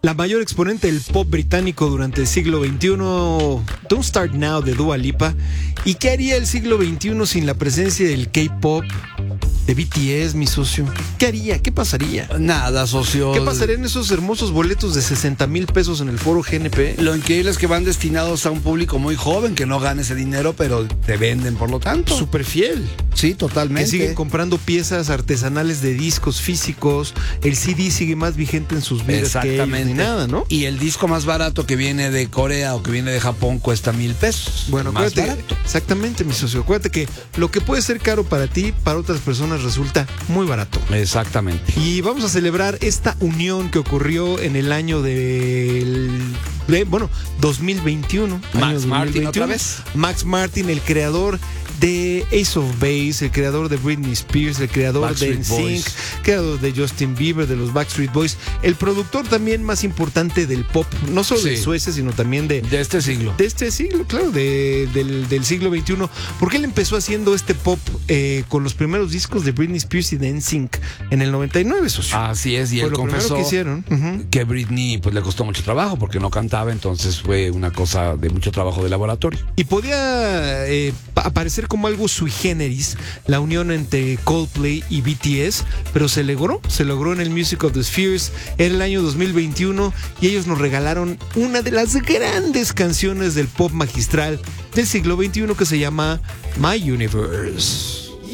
la mayor exponente del pop británico durante el siglo XXI, Don't Start Now de Dua Lipa. ¿Y qué haría el siglo XXI sin la presencia del K-pop, de BTS, mi socio? ¿Qué haría? ¿Qué pasaría? Nada, socio. ¿Qué pasaría en esos hermosos boletos de 60,000 pesos en el foro GNP? Lo increíble es que van destinados a un público muy joven que no gana ese dinero, pero te venden por lo tanto. Súper fiel. Sí, totalmente. Que siguen comprando piezas artesanales de discos físicos. El CD sigue más vigente en sus vidas que ellos, ni nada, ¿no? Y el disco más barato que viene de Corea o que viene de Japón cuesta 1,000 pesos. Bueno, más acuérdate, barato. exactamente, mi socio. Acuérdate que lo que puede ser caro para ti, para otras personas resulta muy barato. Exactamente. Y vamos a celebrar esta unión que ocurrió en el año 2021. Max Martin otra vez. Max Martin, el creador de Ace of Base, el creador de Britney Spears, el creador de NSYNC, creador de Justin Bieber, de los Backstreet Boys, el productor también más importante del pop, no solo de Suecia, sino también de este siglo. De este siglo, claro, del siglo XXI. Porque él empezó haciendo este pop con los primeros discos de Britney Spears y de NSYNC en el 99, socio. Así es, y fue él lo confesó que hicieron. que Britney pues le costó mucho trabajo porque no cantaba, entonces fue una cosa de mucho trabajo de laboratorio. Y podía aparecer como algo sui generis la unión entre Coldplay y BTS, pero se logró en el Music of the Spheres en el año 2021 y ellos nos regalaron una de las grandes canciones del pop magistral del siglo XXI que se llama My Universe.